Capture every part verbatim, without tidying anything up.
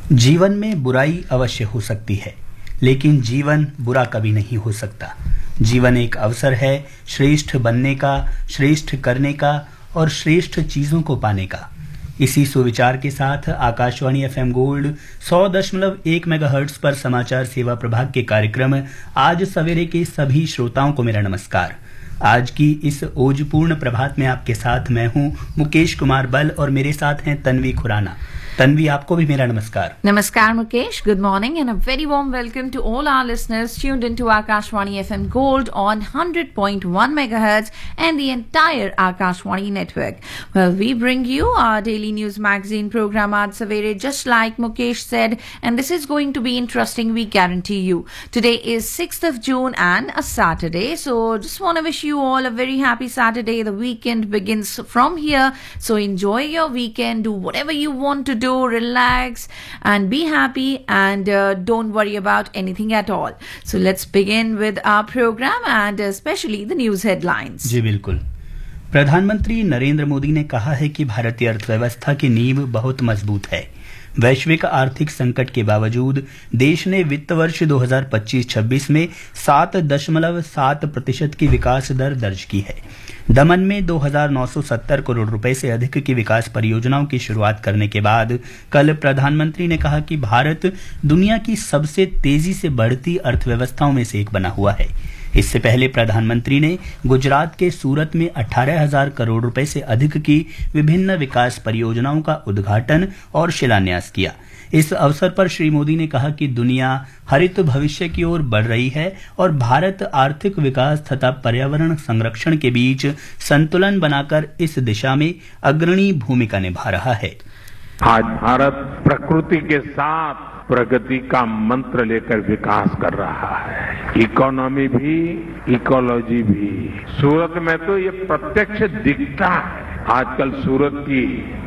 जीवन में बुराई अवश्य हो सकती है, लेकिन जीवन बुरा कभी नहीं हो सकता। जीवन एक अवसर है श्रेष्ठ बनने का, श्रेष्ठ करने का और श्रेष्ठ चीजों को पाने का। इसी सुविचार के साथ आकाशवाणी एफएम गोल्ड सौ दशमलव एक मेगाहर्ट्ज पर समाचार सेवा प्रभाग के कार्यक्रम आज सवेरे के सभी श्रोताओं को मेरा नमस्कार। आज की इस ओजपूर्ण प्रभात में आपके साथ मैं हूं मुकेश कुमार बल और मेरे साथ हैं तन्वी खुराना। तन्वी, आपको भी मेरा नमस्कार। Namaskar Mukesh, good morning and a very warm welcome to all our listeners tuned into Akashwani F M Gold on one hundred point one megahertz and the entire Akashwani network. Well, we bring you our daily news magazine program Aaj Savere, just like Mukesh said, and this is going to be interesting, we guarantee you. Today is sixth of June and a Saturday, so just want to wish you all a very happy Saturday. The weekend begins from here, so enjoy your weekend, do whatever you want to do. Do relax and be happy and uh, don't worry about anything at all. So let's begin with our program and especially the news headlines. जी बिल्कुल। प्रधानमंत्री नरेंद्र मोदी ने कहा है कि भारतीय अर्थव्यवस्था की नींव बहुत मजबूत है। वैश्विक आर्थिक संकट के बावजूद देश ने वित्त वर्ष दो हज़ार पच्चीस छब्बीस में सात दशमलव सात प्रतिशत की विकास दर दर्ज की है। दमन में दो हज़ार नौ सौ सत्तर करोड़ रुपए से अधिक की विकास परियोजनाओं की शुरुआत करने के बाद कल प्रधानमंत्री ने कहा कि भारत दुनिया की सबसे तेजी से बढ़ती अर्थव्यवस्थाओं में से एक बना हुआ है। इससे पहले प्रधानमंत्री ने गुजरात के सूरत में अठारह हजार करोड़ रुपए से अधिक की विभिन्न विकास परियोजनाओं का उद्घाटन और शिलान्यास किया। इस अवसर पर श्री मोदी ने कहा कि दुनिया हरित भविष्य की ओर बढ़ रही है और भारत आर्थिक विकास तथा पर्यावरण संरक्षण के बीच संतुलन बनाकर इस दिशा में अग्रणी भूमिका निभा रहा है। आज भारत प्रकृति के साथ प्रगति का मंत्र लेकर विकास कर रहा है। इकोनॉमी भी, इकोलॉजी भी। सूरत में तो ये प्रत्यक्ष दिखता है। आजकल सूरत की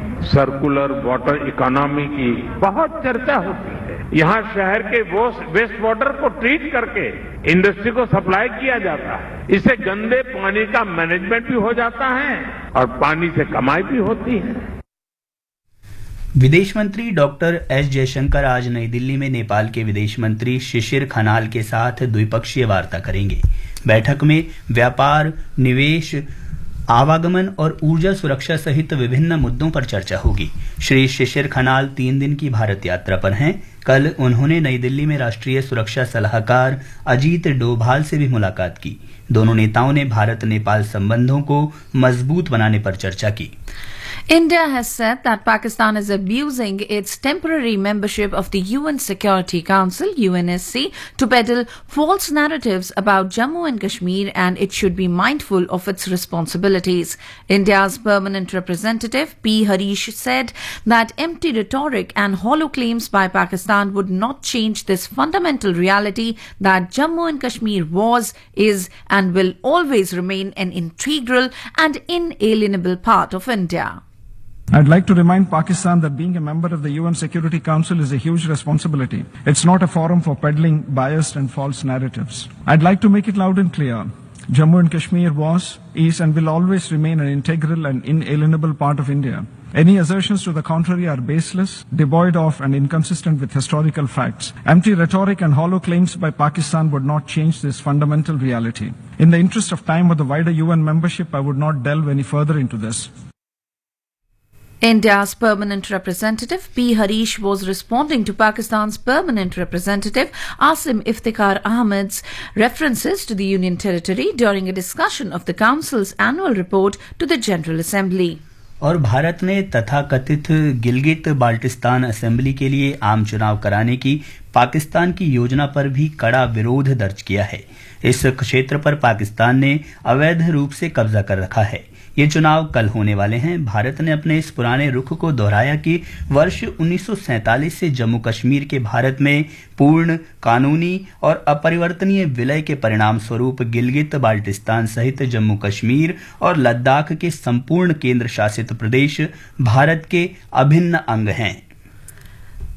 सर्कुलर वाटर इकोनॉमी की बहुत चर्चा होती है। यहाँ शहर के वेस्ट वाटर को ट्रीट करके इंडस्ट्री को सप्लाई किया जाता है। इससे गंदे पानी का मैनेजमेंट भी हो जाता है और पानी से कमाई भी होती है। विदेश मंत्री डॉक्टर एस जयशंकर आज नई दिल्ली में नेपाल के विदेश मंत्री शिशिर खनाल के साथ द्विपक्षीय वार्ता करेंगे। बैठक में व्यापार, निवेश, आवागमन और ऊर्जा सुरक्षा सहित विभिन्न मुद्दों पर चर्चा होगी। श्री शिशिर खनाल तीन दिन की भारत यात्रा पर हैं। कल उन्होंने नई दिल्ली में राष्ट्रीय सुरक्षा सलाहकार अजीत डोभाल से भी मुलाकात की। दोनों नेताओं ने भारत नेपाल संबंधों को मजबूत बनाने पर चर्चा की। India has said that Pakistan is abusing its temporary membership of the U N Security Council, U N S C, to peddle false narratives about Jammu and Kashmir, and it should be mindful of its responsibilities. India's permanent representative, P. Harish, said that empty rhetoric and hollow claims by Pakistan would not change this fundamental reality that Jammu and Kashmir was, is, and will always remain an integral and inalienable part of India. I'd like to remind Pakistan that being a member of the U N Security Council is a huge responsibility. It's not a forum for peddling biased and false narratives. I'd like to make it loud and clear. Jammu and Kashmir was, is, and will always remain an integral and inalienable part of India. Any assertions to the contrary are baseless, devoid of, and inconsistent with historical facts. Empty rhetoric and hollow claims by Pakistan would not change this fundamental reality. In the interest of time or the wider U N membership, I would not delve any further into this. India's permanent representative P. Harish was responding to Pakistan's permanent representative Asim Iftikhar Ahmed's references to the Union Territory during a discussion of the Council's annual report to the General Assembly. और भारत ने तथाकथित Gilgit Baltistan assembly के लिए आम चुनाव कराने की पाकिस्तान की योजना पर भी कड़ा विरोध दर्ज किया है। इस क्षेत्र पर पाकिस्तान ने अवैध रूप से कब्जा कर रखा है। ये चुनाव कल होने वाले हैं। भारत ने अपने इस पुराने रुख को दोहराया कि वर्ष उन्नीस सौ सैंतालीस से जम्मू कश्मीर के भारत में पूर्ण, कानूनी और अपरिवर्तनीय विलय के परिणाम स्वरूप गिलगित बाल्टिस्तान सहित जम्मू कश्मीर और लद्दाख के संपूर्ण केंद्र शासित प्रदेश भारत के अभिन्न अंग हैं।